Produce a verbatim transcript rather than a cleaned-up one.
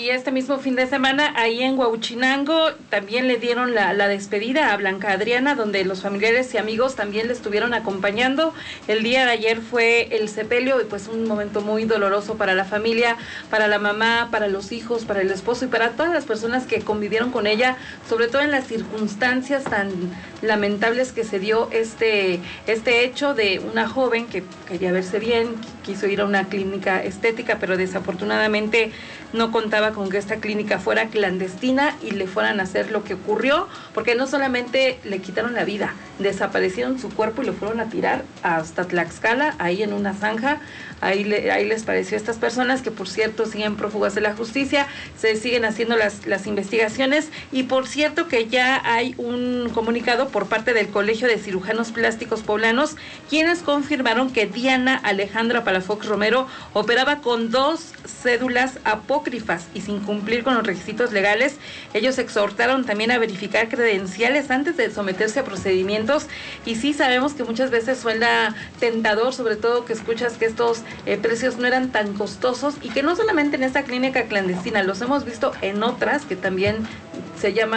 y este mismo fin de semana, ahí en Huauchinango, también le dieron la, la despedida a Blanca Adriana, donde los familiares y amigos también le estuvieron acompañando. El día de ayer fue el sepelio y pues un momento muy doloroso para la familia, para la mamá, para los hijos, para el esposo y para todas las personas que convivieron con ella, sobre todo en las circunstancias tan lamentables que se dio este, este hecho de una joven que quería verse bien, quiso ir a una clínica estética, pero desafortunadamente no contaba con que esta clínica fuera clandestina y le fueran a hacer lo que ocurrió, porque no solamente le quitaron la vida, desaparecieron su cuerpo y lo fueron a tirar hasta Tlaxcala, ahí en una zanja. Ahí, le, ahí les pareció a estas personas, que por cierto siguen prófugas de la justicia, se siguen haciendo las, las investigaciones, y por cierto que ya hay un comunicado por parte del Colegio de Cirujanos Plásticos Poblanos, quienes confirmaron que Diana Alejandra Palafox Romero operaba con dos cédulas apócrifas y sin cumplir con los requisitos legales. Ellos exhortaron también a verificar credenciales antes de someterse a procedimientos, y sí sabemos que muchas veces suena tentador, sobre todo que escuchas que estos Eh, precios no eran tan costosos, y que no solamente en esta clínica clandestina, los hemos visto en otras que también se llaman